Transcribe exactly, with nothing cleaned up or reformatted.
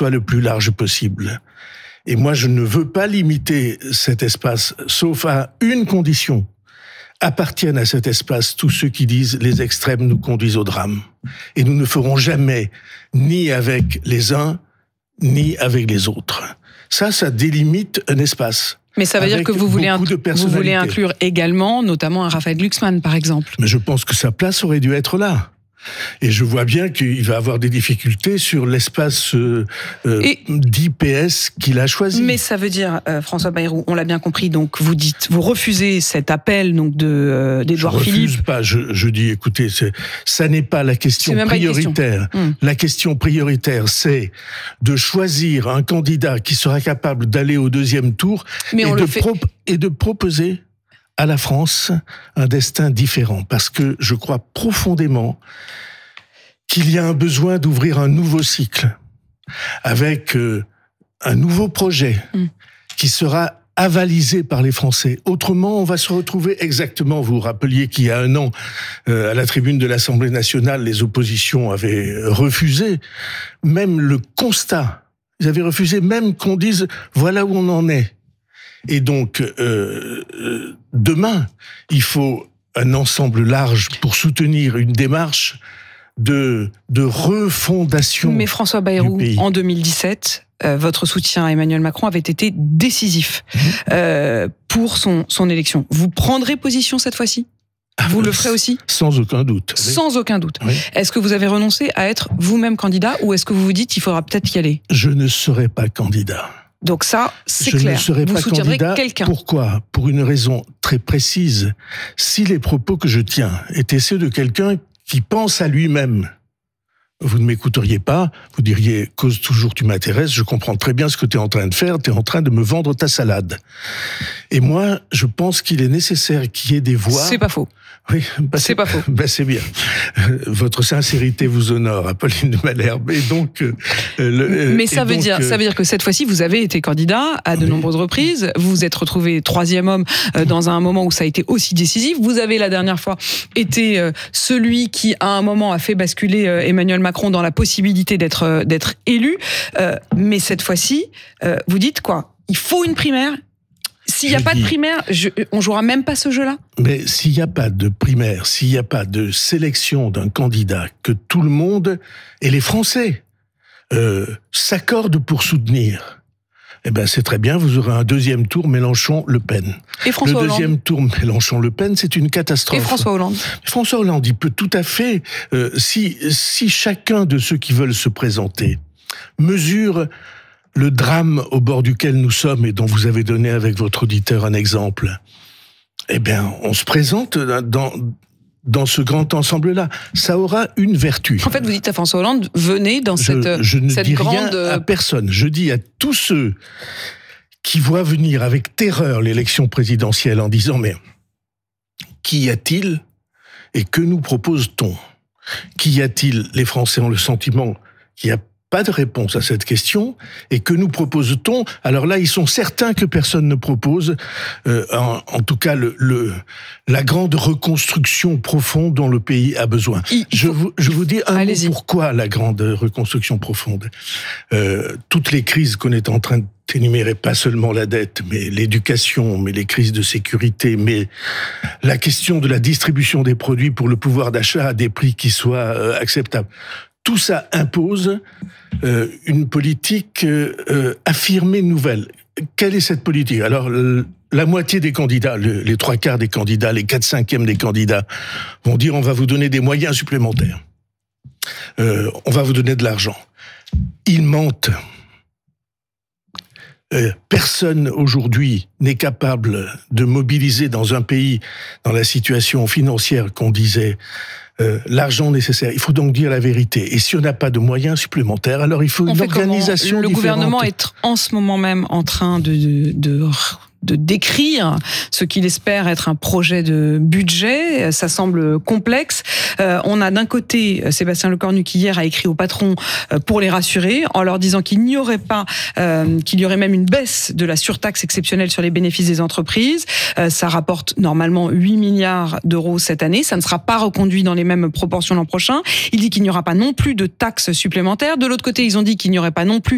soit le plus large possible. Et moi, je ne veux pas limiter cet espace, sauf à une condition. Appartiennent à cet espace tous ceux qui disent « les extrêmes nous conduisent au drame ». Et nous ne ferons jamais, ni avec les uns, ni avec les autres. Ça, ça délimite un espace. Mais ça veut dire que vous voulez, inc- vous voulez inclure également, notamment un Raphaël Glucksmann, par exemple. Mais je pense que sa place aurait dû être là. Et je vois bien qu'il va avoir des difficultés sur l'espace euh, et, d'I P S qu'il a choisi. Mais ça veut dire, euh, François Bayrou, on l'a bien compris, donc vous dites, vous refusez cet appel donc de euh, d'Édouard Philippe. Je refuse pas, je, je dis, écoutez, c'est, ça n'est pas la question prioritaire. Question. Hum. La question prioritaire, c'est de choisir un candidat qui sera capable d'aller au deuxième tour et de, pro- et de proposer à la France un destin différent, parce que je crois profondément qu'il y a un besoin d'ouvrir un nouveau cycle avec euh, un nouveau projet mmh. qui sera avalisé par les Français. Autrement, on va se retrouver exactement, vous vous rappeliez qu'il y a un an, euh, à la tribune de l'Assemblée nationale, les oppositions avaient refusé même le constat. Ils avaient refusé même qu'on dise voilà où on en est. Et donc, euh, euh, demain, il faut un ensemble large pour soutenir une démarche de, de refondation. Mais François Bayrou, du pays. En deux mille dix-sept, euh, votre soutien à Emmanuel Macron avait été décisif mmh. euh, pour son, son élection. Vous prendrez position cette fois-ci ? Vous le ferez aussi ? Sans aucun doute. Sans aucun doute. Oui. Est-ce que vous avez renoncé à être vous-même candidat ou est-ce que vous vous dites qu'il faudra peut-être y aller ? Je ne serai pas candidat. Donc ça, c'est je clair. Je ne serai vous pas soutiendrez candidat. Quelqu'un. Pourquoi ? Pour une raison très précise. Si les propos que je tiens étaient ceux de quelqu'un qui pense à lui-même, vous ne m'écouteriez pas, vous diriez « cause toujours tu m'intéresses, je comprends très bien ce que tu es en train de faire, tu es en train de me vendre ta salade ». Et moi, je pense qu'il est nécessaire qu'il y ait des voix... C'est pas faux. Oui, bah c'est, c'est pas faux. Bah c'est bien. Votre sincérité vous honore, Apolline de Malherbe. Et donc, euh, le, mais ça veut donc, dire, euh... ça veut dire que cette fois-ci, vous avez été candidat à de oui. nombreuses reprises. Vous vous êtes retrouvé troisième homme euh, dans un moment où ça a été aussi décisif. Vous avez la dernière fois été euh, celui qui, à un moment, a fait basculer euh, Emmanuel Macron dans la possibilité d'être euh, d'être élu. Euh, mais cette fois-ci, euh, vous dites quoi ? Il faut une primaire. S'il n'y a je pas dis, de primaire, je, on jouera même pas ce jeu-là ? Mais s'il n'y a pas de primaire, s'il n'y a pas de sélection d'un candidat que tout le monde et les Français euh, s'accordent pour soutenir, eh ben c'est très bien, vous aurez un deuxième tour Mélenchon-Le Pen. Et François Le deuxième Hollande. tour Mélenchon-Le Pen, c'est une catastrophe. Et François Hollande. François Hollande, il peut tout à fait, euh, si, si chacun de ceux qui veulent se présenter mesure le drame au bord duquel nous sommes et dont vous avez donné avec votre auditeur un exemple, eh bien, on se présente dans, dans ce grand ensemble-là. Ça aura une vertu. En fait, vous dites à François Hollande, venez dans cette, je, je ne cette dis grande... rien à personne. Je dis à tous ceux qui voient venir avec terreur l'élection présidentielle en disant « mais qu'y a-t-il et que nous propose-t-on ? Qu'y a-t-il ?» Les Français ont le sentiment qu'il y a pas de réponse à cette question, et que nous propose-t-on ? Alors là, ils sont certains que personne ne propose, euh, en, en tout cas le, le, la grande reconstruction profonde dont le pays a besoin. Il, je, faut... vous, je vous dis un Allez-y. mot pourquoi la grande reconstruction profonde. Euh, toutes les crises qu'on est en train d'énumérer, pas seulement la dette, mais l'éducation, mais les crises de sécurité, mais la question de la distribution des produits pour le pouvoir d'achat à des prix qui soient euh, acceptables. Tout ça impose euh, une politique euh, affirmée nouvelle. Quelle est cette politique ? Alors, le, la moitié des candidats, le, les trois quarts des candidats, les quatre cinquièmes des candidats vont dire on va vous donner des moyens supplémentaires. Euh, on va vous donner de l'argent. Ils mentent. Euh, personne aujourd'hui n'est capable de mobiliser dans un pays, dans la situation financière qu'on disait, Euh, l'argent nécessaire. Il faut donc dire la vérité. Et si on n'a pas de moyens supplémentaires, alors il faut on une organisation Le différente. gouvernement est en ce moment même en train de... de, de... de décrire ce qu'il espère être un projet de budget. Ça semble complexe. Euh, on a d'un côté Sébastien Lecornu qui hier a écrit aux patrons euh, pour les rassurer en leur disant qu'il n'y aurait pas, euh, qu'il y aurait même une baisse de la surtaxe exceptionnelle sur les bénéfices des entreprises. Euh, ça rapporte normalement huit milliards d'euros cette année. Ça ne sera pas reconduit dans les mêmes proportions l'an prochain. Il dit qu'il n'y aura pas non plus de taxes supplémentaires. De l'autre côté, ils ont dit qu'il n'y aurait pas non plus